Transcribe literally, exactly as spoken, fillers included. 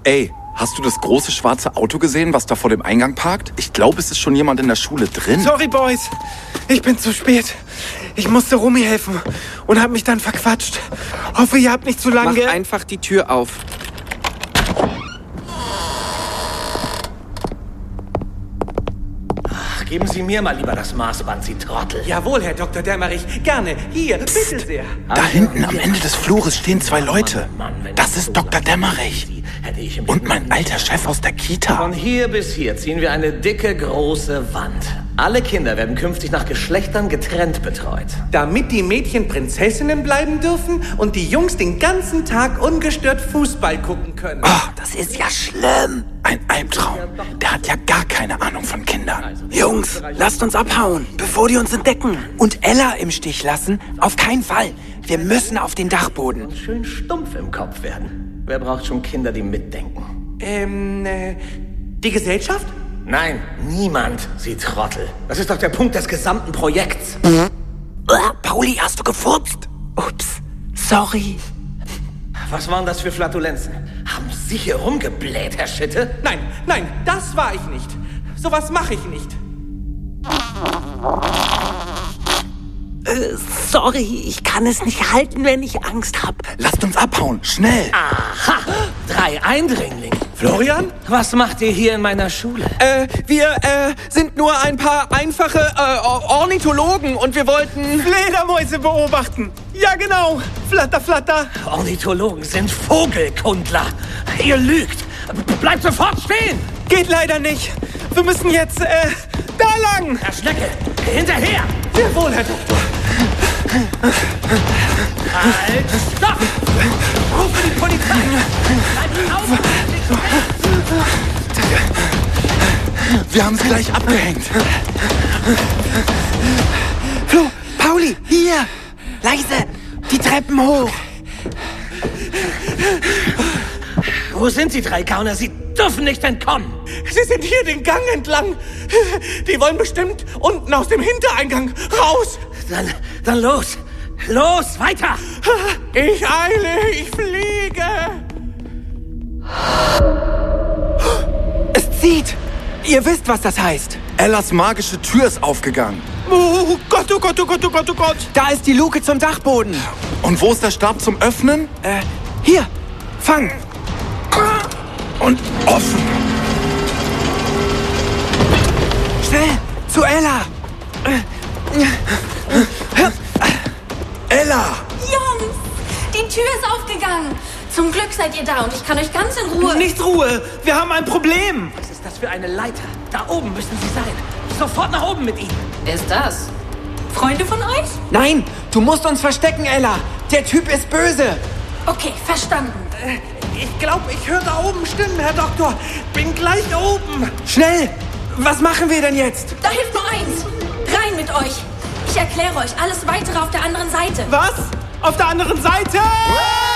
Ey, hast du das große schwarze Auto gesehen, was da vor dem Eingang parkt? Ich glaube, es ist schon jemand in der Schule drin. Sorry, Boys. Ich bin zu spät. Ich musste Romy helfen und hab mich dann verquatscht. Hoffe, ihr habt nicht zu lange... Mach einfach die Tür auf. Geben Sie mir mal lieber das Maßband, Sie Trottel. Jawohl, Herr Doktor Dämmerich. Gerne. Hier, bitte sehr. Da hinten am Ende des Flures stehen zwei Leute. Das ist Doktor Dämmerich. Und mein alter Chef aus der Kita. Von hier bis hier ziehen wir eine dicke, große Wand. Alle Kinder werden künftig nach Geschlechtern getrennt betreut. Damit die Mädchen Prinzessinnen bleiben dürfen und die Jungs den ganzen Tag ungestört Fußball gucken können. Oh, das ist ja schlimm. Ein Albtraum. Der hat ja gar keine Ahnung von Kindern. Jungs, lasst uns abhauen, bevor die uns entdecken. Und Ella im Stich lassen? Auf keinen Fall. Wir müssen auf den Dachboden. Und schön stumpf im Kopf werden. Wer braucht schon Kinder, die mitdenken? Ähm, äh, die Gesellschaft? Nein, niemand, Sie Trottel. Das ist doch der Punkt des gesamten Projekts. Pauli, hast du gefurzt? Ups, sorry. Was waren das für Flatulenzen? Haben Sie hier rumgebläht, Herr Schitte? Nein, nein, das war ich nicht. Sowas mache ich nicht. Äh, sorry, ich kann es nicht halten, wenn ich Angst hab. Lasst uns abhauen, schnell. Aha, drei Eindringlinge. Florian? Was macht ihr hier in meiner Schule? Äh, wir, äh, sind nur ein paar einfache, äh, Ornithologen und wir wollten... Fledermäuse beobachten. Ja, genau. Flatter, flatter. Ornithologen sind Vogelkundler. Ihr lügt. Bleibt sofort stehen. Geht leider nicht. Wir müssen jetzt, äh, da lang. Herr Schnecke, hinterher. Jawohl, Herr Doktor. Halt, stopp! Rufe die Polizei! Bleib auf! Wir haben es gleich abgehängt. Flo, Pauli, hier! Leise! Die Treppen hoch! Wo sind Sie drei Gauner? Sie dürfen nicht entkommen! Sie sind hier den Gang entlang. Die wollen bestimmt unten aus dem Hintereingang raus. Dann, dann los! Los, weiter! Ich eile, ich fliege. Es zieht! Ihr wisst, was das heißt. Ellas magische Tür ist aufgegangen. Oh Gott, oh Gott, oh Gott, oh Gott, oh Gott. Da ist die Luke zum Dachboden. Und wo ist der Stab zum Öffnen? Äh, hier! Fang! Und offen. Schnell! Zu Ella! Ella! Jungs, die Tür ist aufgegangen. Zum Glück seid ihr da und ich kann euch ganz in Ruhe... Nicht Ruhe, wir haben ein Problem. Was ist das für eine Leiter? Da oben müssen Sie sein. Sofort nach oben mit Ihnen. Wer ist das? Freunde von euch? Nein! Du musst uns verstecken, Ella! Der Typ ist böse! Okay, verstanden. Ich glaube, ich höre da oben Stimmen, Herr Doktor. Bin gleich oben. Schnell! Was machen wir denn jetzt? Da hilft nur eins. Rein mit euch. Ich erkläre euch alles Weitere auf der anderen Seite. Was? Auf der anderen Seite?